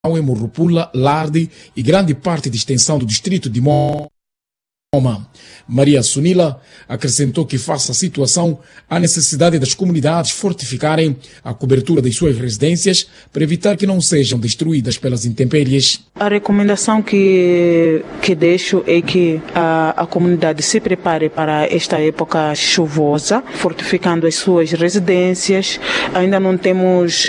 em Morropula, Larde e grande parte de extensão do distrito de Moma. Maria Sunila acrescentou que, face à situação, há necessidade das comunidades fortificarem a cobertura das suas residências para evitar que não sejam destruídas pelas intempéries. A recomendação que deixo é que a comunidade se prepare para esta época chuvosa, fortificando as suas residências. Ainda não temos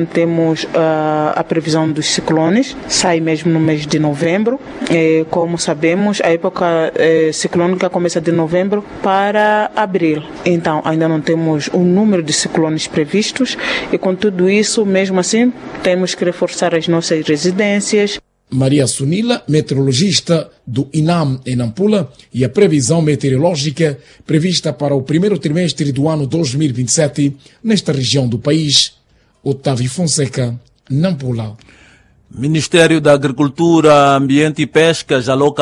a previsão dos ciclones, sai mesmo no mês de novembro. Como sabemos, a época ciclônica começa de novembro para abril. Então, ainda não temos o número de ciclones previstos e, com tudo isso, mesmo assim, temos que reforçar as nossas residências. Maria Sunila, meteorologista do INAM em Nampula, e a previsão meteorológica prevista para o primeiro trimestre do ano 2027 nesta região do país. Otávio Fonseca, Nampula. Ministério da Agricultura, Ambiente e Pesca já aloca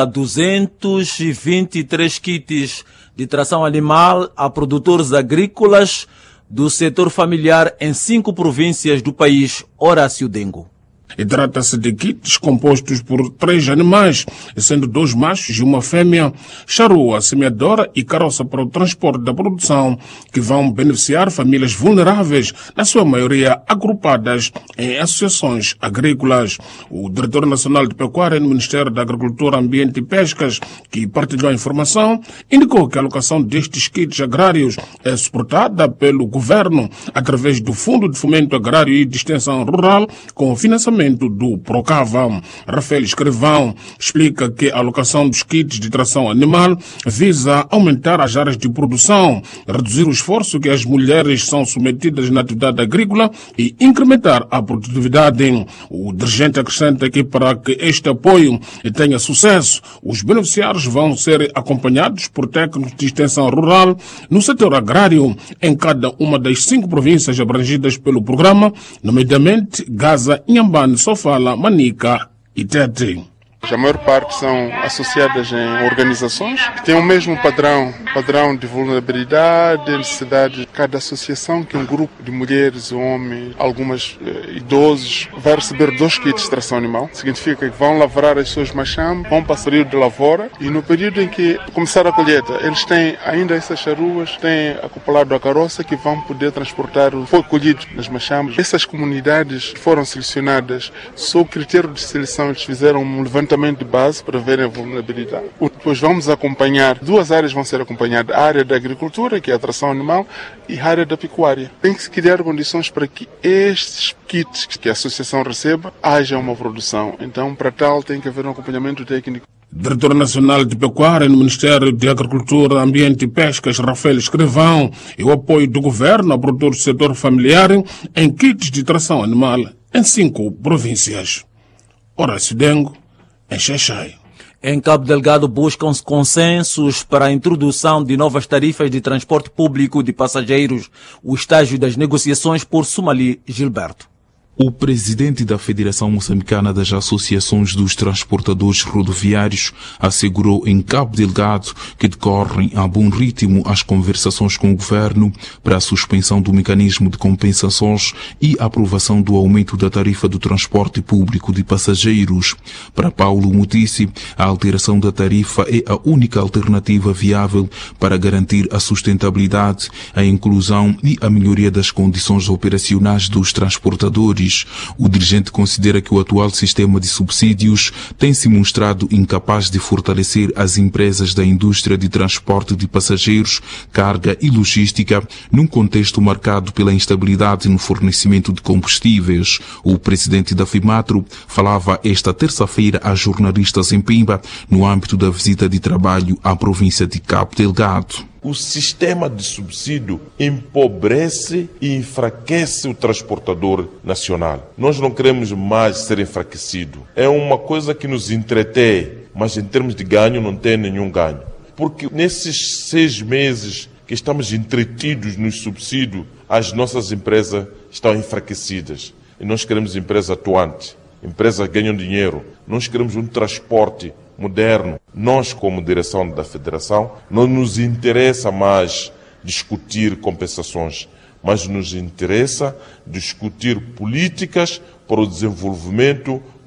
223 kits de tração animal a produtores agrícolas do setor familiar em 5 províncias do país. Horácio Dengo. E trata-se de kits compostos por 3 animais, sendo 2 machos e uma fêmea, charrua, semeadora e carroça para o transporte da produção, que vão beneficiar famílias vulneráveis, na sua maioria agrupadas em associações agrícolas. O diretor nacional de pecuária no Ministério da Agricultura, Ambiente e Pescas, que partilhou a informação, indicou que a alocação destes kits agrários é suportada pelo governo através do Fundo de Fomento Agrário e de Extensão Rural, com financiamento do Procava. Rafael Escrivão explica que a alocação dos kits de tração animal visa aumentar as áreas de produção, reduzir o esforço que as mulheres são submetidas na atividade agrícola e incrementar a produtividade. O dirigente acrescenta que, para que este apoio tenha sucesso, os beneficiários vão ser acompanhados por técnicos de extensão rural no setor agrário em cada uma das 5 províncias abrangidas pelo programa, nomeadamente Gaza, Inhambane, Sofala, Manica e Tete. A maior parte são associadas em organizações que têm o mesmo padrão de vulnerabilidade, necessidade. Cada associação, que é um grupo de mulheres, homens, algumas idosos, vai receber 2 kits de tração animal. Significa que vão lavrar as suas machambas, vão para o período de lavoura e no período em que começar a colheita, eles têm ainda essas charuas, têm acoplado a carroça que vão poder transportar o que foi colhido nas machambas. Essas comunidades foram selecionadas sob critério de seleção, eles fizeram um levantamento de base para verem a vulnerabilidade. Depois vamos acompanhar, 2 áreas vão ser acompanhadas, a área da agricultura, que é a tração animal, e a área da pecuária. Tem que se criar condições para que estes kits que a associação receba, haja uma produção. Então, para tal, tem que haver um acompanhamento técnico. Diretor Nacional de Pecuária no Ministério de Agricultura, Ambiente e Pescas, Rafael Escrivão, e o apoio do governo a produtores do setor familiar em kits de tração animal em 5 províncias. Horácio Dengo, em Xaixai. Em Cabo Delgado buscam-se consensos para a introdução de novas tarifas de transporte público de passageiros. O estágio das negociações por Sumali Gilberto. O presidente da Federação Moçambicana das Associações dos Transportadores Rodoviários assegurou em Cabo Delgado que decorrem a bom ritmo as conversações com o governo para a suspensão do mecanismo de compensações e a aprovação do aumento da tarifa do transporte público de passageiros. Para Paulo Mutici, a alteração da tarifa é a única alternativa viável para garantir a sustentabilidade, a inclusão e a melhoria das condições operacionais dos transportadores. O dirigente considera que o atual sistema de subsídios tem se mostrado incapaz de fortalecer as empresas da indústria de transporte de passageiros, carga e logística, num contexto marcado pela instabilidade no fornecimento de combustíveis. O presidente da FIMATRO falava esta terça-feira a jornalistas em Pemba, no âmbito da visita de trabalho à província de Cabo Delgado. O sistema de subsídio empobrece e enfraquece o transportador nacional. Nós não queremos mais ser enfraquecido. É uma coisa que nos entretém, mas em termos de ganho não tem nenhum ganho. Porque nesses 6 meses que estamos entretidos no subsídio, as nossas empresas estão enfraquecidas. E nós queremos empresas atuantes, empresas que ganham dinheiro. Nós queremos um transporte moderno. Nós, como direção da Federação, não nos interessa mais discutir compensações, mas nos interessa discutir políticas para o desenvolvimento